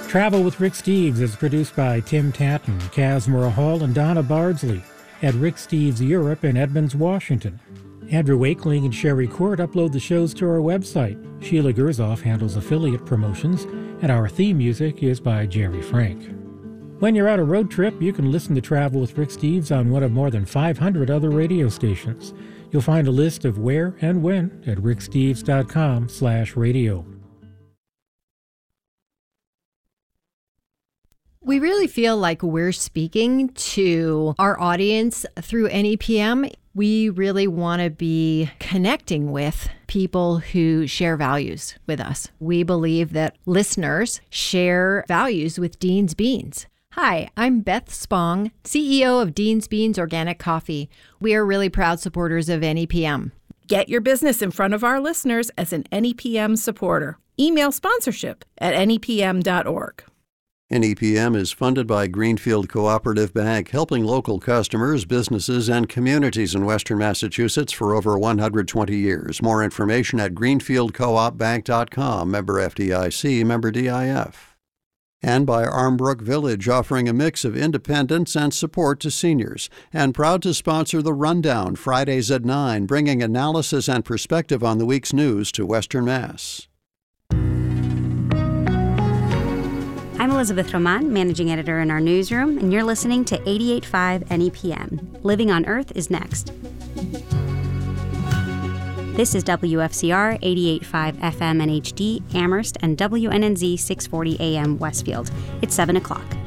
Travel with Rick Steves is produced by Tim Tatton, Kazmira Hall, and Donna Bardsley at Rick Steves Europe in Edmonds, Washington. Andrew Wakeling and Sherry Court upload the shows to our website. Sheila Gerzoff handles affiliate promotions, and our theme music is by Jerry Frank. When you're on a road trip, you can listen to Travel with Rick Steves on one of more than 500 other radio stations. You'll find a list of where and when at ricksteves.com/radio. We really feel like we're speaking to our audience through NEPM. We really want to be connecting with people who share values with us. We believe that listeners share values with Dean's Beans. Hi, I'm Beth Spong, CEO of Dean's Beans Organic Coffee. We are really proud supporters of NEPM. Get your business in front of our listeners as an NEPM supporter. Email sponsorship at nepm.org. NEPM is funded by Greenfield Cooperative Bank, helping local customers, businesses, and communities in Western Massachusetts for over 120 years. More information at greenfieldcoopbank.com, member FDIC, member DIF. And by Armbrook Village, offering a mix of independence and support to seniors. And proud to sponsor The Rundown, Fridays at 9, bringing analysis and perspective on the week's news to Western Mass. I'm Elizabeth Roman, managing editor in our newsroom, and you're listening to 88.5 NEPM. Living on Earth is next. This is WFCR 88.5 FM NHD Amherst and WNNZ 640 AM Westfield. It's 7 o'clock.